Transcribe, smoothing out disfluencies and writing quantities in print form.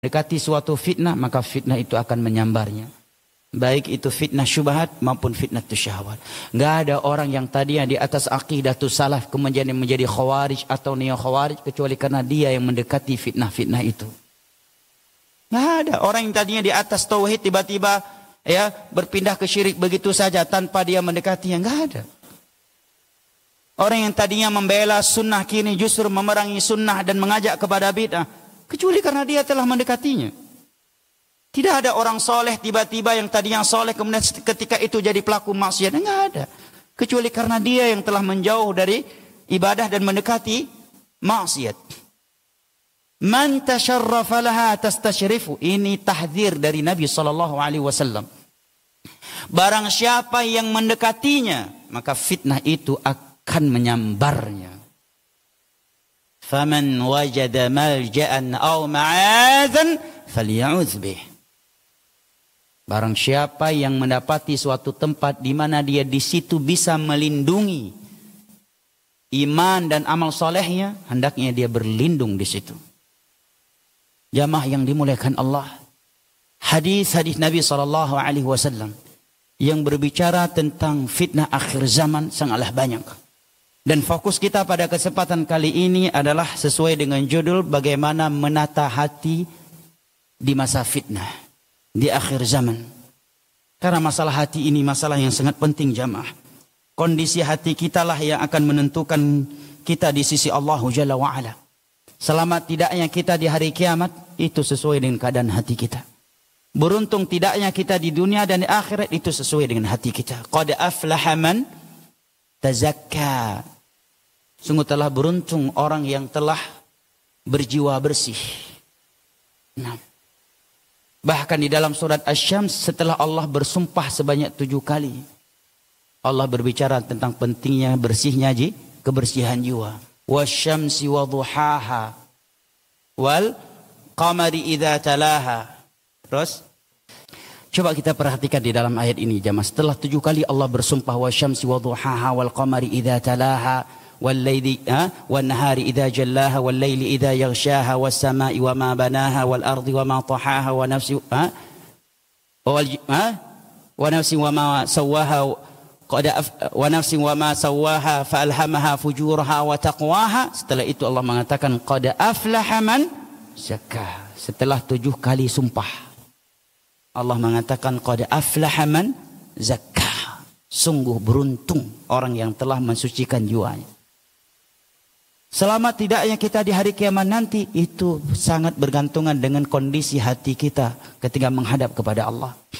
Dekati suatu fitnah, maka fitnah itu akan menyambarnya. Baik itu fitnah syubhat maupun fitnah syahwat. Enggak ada orang yang tadinya di atas aqidatus salaf kemudian menjadi khawarij atau neo khawarij kecuali karena dia yang mendekati fitnah-fitnah itu. Enggak ada orang yang tadinya di atas tauhid tiba-tiba ya berpindah ke syirik begitu saja tanpa dia mendekatinya. Enggak ada. Orang yang tadinya membela sunnah kini justru memerangi sunnah dan mengajak kepada bid'ah kecuali karena dia telah mendekatinya. Tidak ada orang soleh tiba-tiba yang tadinya soleh kemudian ketika itu jadi pelaku maksiat. Enggak ada. Kecuali karena dia yang telah menjauh dari ibadah dan mendekati maksiat. Man tasharrafa laha tastashrifu. Ini tahdzir dari Nabi SAW. Barang siapa yang mendekatinya, maka fitnah itu akan menyambarnya. Faman wajada malja'an aw ma'adzan falya'udz bih. Barang siapa yang mendapati suatu tempat di mana dia di situ bisa melindungi iman dan amal solehnya, hendaknya dia berlindung di situ. Jamaah yang dimuliakan Allah, hadis-hadis Nabi SAW yang berbicara tentang fitnah akhir zaman sangatlah banyak. Dan fokus kita pada kesempatan kali ini adalah sesuai dengan judul bagaimana menata hati di masa fitnah, di akhir zaman. Karena masalah hati ini masalah yang sangat penting jamaah. Kondisi hati kita lah yang akan menentukan kita di sisi Allah Jalla wa'ala. Selamat tidaknya kita di hari kiamat, itu sesuai dengan keadaan hati kita. Beruntung tidaknya kita di dunia dan di akhirat, itu sesuai dengan hati kita. Qad aflaha man tazakka. Sungguh telah beruntung orang yang telah berjiwa bersih. Nah, bahkan di dalam surat Asy-Syams setelah Allah bersumpah sebanyak 7 kali, Allah berbicara tentang pentingnya bersihnya kebersihan jiwa. Wasyamsi wadhuhaha wal qamari idza talaha. Terus coba kita perhatikan di dalam ayat ini jamaah. Setelah 7 kali Allah bersumpah wasyamsi wadhuhaha wal qamari idza talaha wal laili wan nahari idza jallaha wal laili idza yaghshaha was samai wama banaha wal ardi wama tahaha wa nafsi wa nafsi wama sawaha wa nafsi wama sawaha fa alhamaha fujuraha wa taqwaha. Setelah itu Allah mengatakan qad aflaha man zakka. Setelah 7 kali sumpah Allah mengatakan qad aflaha man zakka. Sungguh beruntung orang yang telah mensucikan jiwanya. Selamat tidaknya kita di hari kiamat nanti, itu sangat bergantungan dengan kondisi hati kita ketika menghadap kepada Allah.